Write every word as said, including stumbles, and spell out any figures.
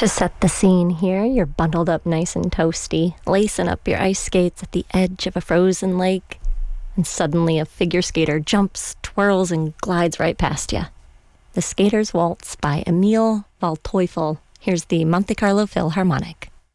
To set the scene here, you're bundled up nice and toasty, lacing up your ice skates at the edge of a frozen lake, and suddenly a figure skater jumps, twirls, and glides right past you. The Skater's Waltz by Emil Waldteufel. Here's the Monte Carlo Philharmonic.